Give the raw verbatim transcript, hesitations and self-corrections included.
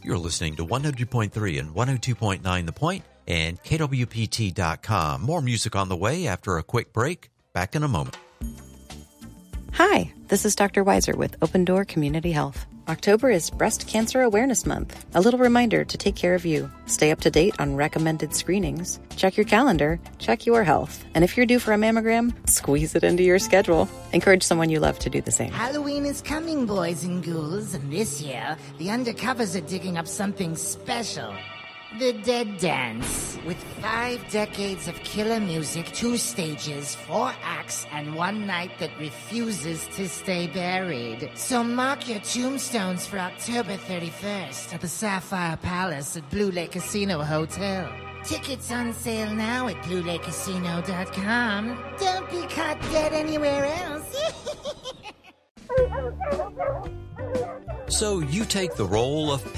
You're listening to one hundred point three and one oh two point nine The Point and K W P T dot com. More music on the way after a quick break. Back in a moment. Hi, this is Doctor Weiser with Open Door Community Health. October is Breast Cancer Awareness Month. A little reminder to take care of you. Stay up to date on recommended screenings. Check your calendar. Check your health. And if you're due for a mammogram, squeeze it into your schedule. Encourage someone you love to do the same. Halloween is coming, boys and ghouls, and this year, the undercovers are digging up something special. The Dead Dance. With five decades of killer music, two stages, four acts, and one night that refuses to stay buried. So mark your tombstones for October thirty-first at the Sapphire Palace at Blue Lake Casino Hotel. Tickets on sale now at blue lake casino dot com. Don't be caught dead anywhere else. So you take the role of